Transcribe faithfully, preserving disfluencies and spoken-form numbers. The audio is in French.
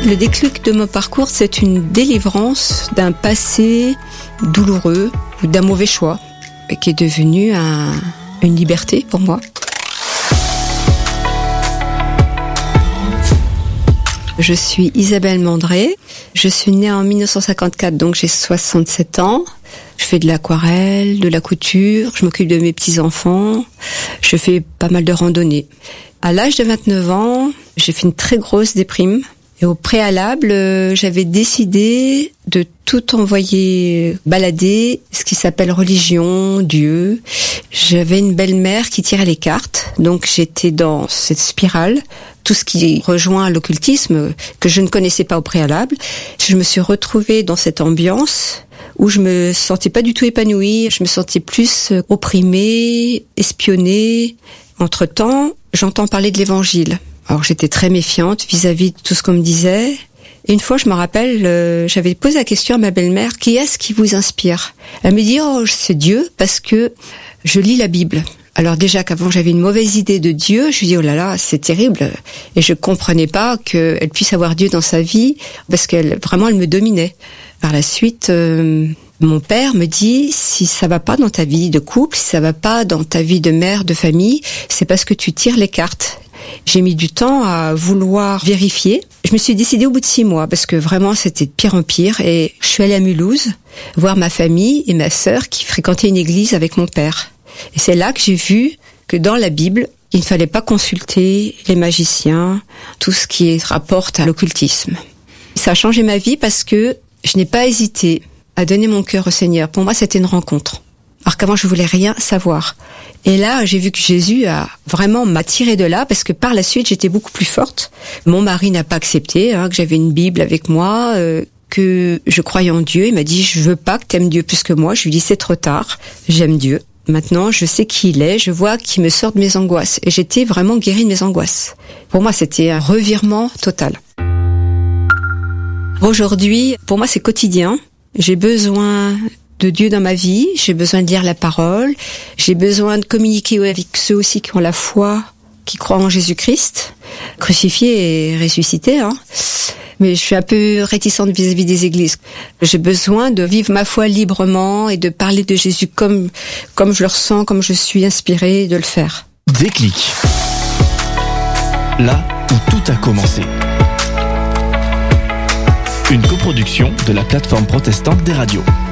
Le déclic de mon parcours, c'est une délivrance d'un passé douloureux ou d'un mauvais choix qui est devenu un, une liberté pour moi. Je suis Isabelle Mandré, je suis née en dix-neuf cent cinquante-quatre, donc j'ai soixante-sept ans. Je fais de l'aquarelle, de la couture, je m'occupe de mes petits-enfants, je fais pas mal de randonnées. À l'âge de vingt-neuf ans, j'ai fait une très grosse déprime. Et au préalable, euh, j'avais décidé de tout envoyer balader, ce qui s'appelle religion, Dieu. J'avais une belle-mère qui tirait les cartes, donc j'étais dans cette spirale. Tout ce qui rejoint l'occultisme, que je ne connaissais pas au préalable. Je me suis retrouvée dans cette ambiance où je me sentais pas du tout épanouie. Je me sentais plus opprimée, espionnée. Entre-temps, j'entends parler de l'évangile. Alors j'étais très méfiante vis-à-vis de tout ce qu'on me disait. Et une fois, je me rappelle, euh, j'avais posé la question à ma belle-mère, qui est-ce qui vous inspire ? Elle me dit, oh, c'est Dieu, parce que je lis la Bible. Alors déjà qu'avant j'avais une mauvaise idée de Dieu, je lui dis, oh là là, c'est terrible. Et je comprenais pas qu'elle puisse avoir Dieu dans sa vie, parce qu'elle, vraiment, elle me dominait. Par la suite, euh, mon père me dit, si ça va pas dans ta vie de couple, si ça va pas dans ta vie de mère, de famille, c'est parce que tu tires les cartes. J'ai mis du temps à vouloir vérifier. Je me suis décidée au bout de six mois parce que vraiment c'était de pire en pire et je suis allée à Mulhouse voir ma famille et ma sœur qui fréquentaient une église avec mon père. Et c'est là que j'ai vu que dans la Bible, il ne fallait pas consulter les magiciens, tout ce qui rapporte à l'occultisme. Ça a changé ma vie parce que je n'ai pas hésité à donner mon cœur au Seigneur. Pour moi, c'était une rencontre. Alors qu'avant, je voulais rien savoir. Et là, j'ai vu que Jésus a vraiment m'a tiré de là, parce que par la suite, j'étais beaucoup plus forte. Mon mari n'a pas accepté, hein, que j'avais une Bible avec moi, euh, que je croyais en Dieu. Il m'a dit, je veux pas que t'aimes Dieu plus que moi. Je lui dis, c'est trop tard, j'aime Dieu. Maintenant, je sais qui il est, je vois qu'il me sort de mes angoisses. Et j'étais vraiment guérie de mes angoisses. Pour moi, c'était un revirement total. Aujourd'hui, pour moi, c'est quotidien. J'ai besoin de Dieu dans ma vie, j'ai besoin de lire la parole, j'ai besoin de communiquer avec ceux aussi qui ont la foi, qui croient en Jésus-Christ, crucifié et ressuscité, hein. Mais je suis un peu réticente vis-à-vis des églises. J'ai besoin de vivre ma foi librement et de parler de Jésus comme, comme je le ressens, comme je suis inspirée de le faire. Déclic. Là où tout a commencé. Une coproduction de la plateforme protestante des radios.